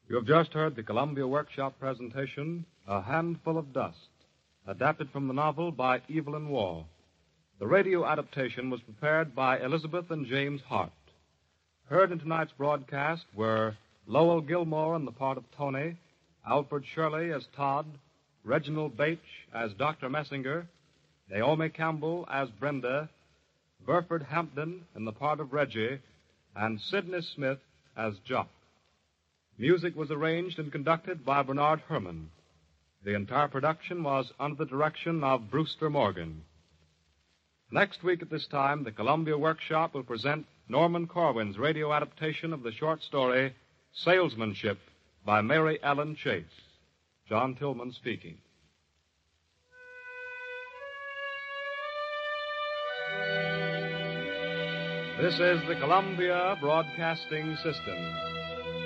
You have just heard the Columbia Workshop presentation, A Handful of Dust, adapted from the novel by Evelyn Waugh. The radio adaptation was prepared by Elizabeth and James Hart. Heard in tonight's broadcast were Lowell Gilmore in the part of Tony, Alfred Shirley as Todd, Reginald Bache as Dr. Messinger, Naomi Campbell as Brenda, Burford Hampton in the part of Reggie, and Sidney Smith as Jock. Music was arranged and conducted by Bernard Herrmann. The entire production was under the direction of Brewster Morgan. Next week at this time, the Columbia Workshop will present Norman Corwin's radio adaptation of the short story Salesmanship by Mary Ellen Chase. John Tillman speaking. This is the Columbia Broadcasting System.